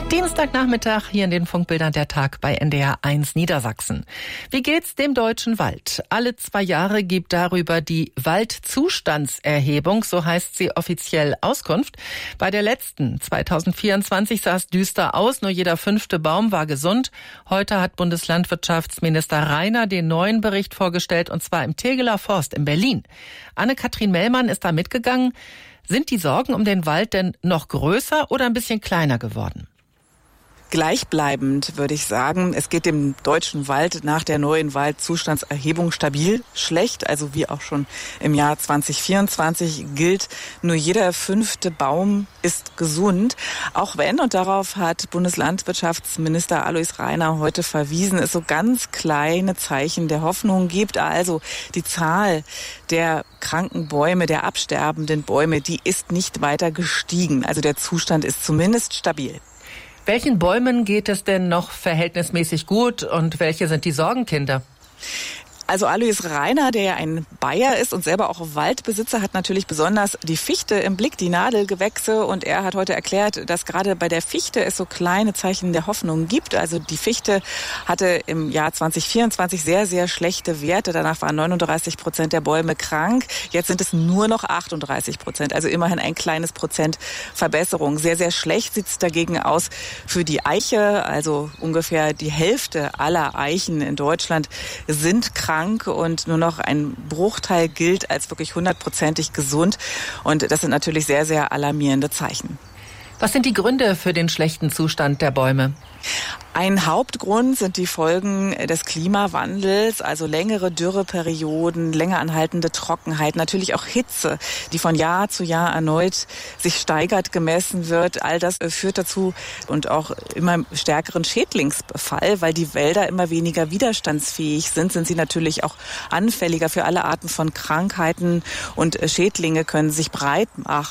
Dienstagnachmittag hier in den Funkbildern der Tag bei NDR 1 Niedersachsen. Wie geht's dem deutschen Wald? Alle 2 Jahre gibt darüber die Waldzustandserhebung, so heißt sie offiziell, Auskunft. Bei der letzten 2024 sah es düster aus, nur jeder 5. Baum war gesund. Heute hat Bundeslandwirtschaftsminister Rainer den neuen Bericht vorgestellt, und zwar im Tegeler Forst in Berlin. Anne-Kathrin Mellmann ist da mitgegangen. Sind die Sorgen um den Wald denn noch größer oder ein bisschen kleiner geworden? Gleichbleibend, würde ich sagen. Es geht dem deutschen Wald nach der neuen Waldzustandserhebung stabil schlecht. Also wie auch schon im Jahr 2024 gilt, nur jeder 5. Baum ist gesund. Auch wenn, und darauf hat Bundeslandwirtschaftsminister Alois Rainer heute verwiesen, es so ganz kleine Zeichen der Hoffnung gibt. Also die Zahl der kranken Bäume, der absterbenden Bäume, die ist nicht weiter gestiegen. Also der Zustand ist zumindest stabil. Welchen Bäumen geht es denn noch verhältnismäßig gut und welche sind die Sorgenkinder? Also Alois Rainer, der ja ein Bayer ist und selber auch Waldbesitzer, hat natürlich besonders die Fichte im Blick, die Nadelgewächse. Und er hat heute erklärt, dass gerade bei der Fichte es so kleine Zeichen der Hoffnung gibt. Also die Fichte hatte im Jahr 2024 sehr, sehr schlechte Werte. Danach waren 39% der Bäume krank. Jetzt sind es nur noch 38%. Also immerhin ein kleines Prozent Verbesserung. Sehr, sehr schlecht sieht es dagegen aus für die Eiche. Also ungefähr die Hälfte aller Eichen in Deutschland sind krank. Und nur noch ein Bruchteil gilt als wirklich 100%ig gesund. Und das sind natürlich sehr, sehr alarmierende Zeichen. Was sind die Gründe für den schlechten Zustand der Bäume? Ein Hauptgrund sind die Folgen des Klimawandels, also längere Dürreperioden, länger anhaltende Trockenheit, natürlich auch Hitze, die von Jahr zu Jahr erneut sich steigert, gemessen wird. All das führt dazu und auch immer stärkeren Schädlingsbefall, weil die Wälder immer weniger widerstandsfähig sind sie natürlich auch anfälliger für alle Arten von Krankheiten und Schädlinge können sich breit machen.